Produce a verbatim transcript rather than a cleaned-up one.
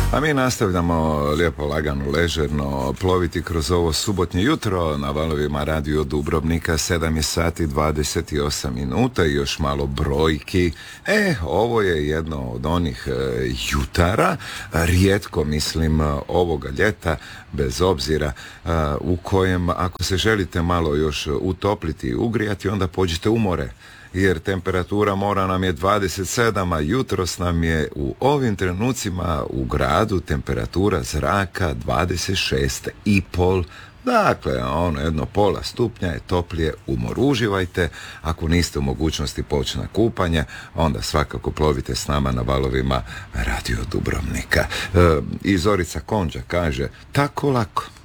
A mi nastavljamo lijepo, lagano, ležerno ploviti kroz ovo subotnje jutro na valovima Radio Dubrovnika. Sedam je sati dvadeset osam minuta i još malo brojki. E, ovo je jedno od onih e, jutara, rijetko mislim ovoga ljeta, bez obzira e, u kojem ako se želite malo još utopliti i ugrijati, onda pođite u more. Jer temperatura mora nam je dvadeset sedam, a jutros nam je u ovim trenucima u gradu temperatura zraka dvadeset šest i pol. Dakle, ono jedno pola stupnja je toplije u moru. Uživajte, ako niste u mogućnosti poći na kupanje, onda svakako plovite s nama na valovima Radio Dubrovnika. E, I Zorica Konđa kaže, tako lako.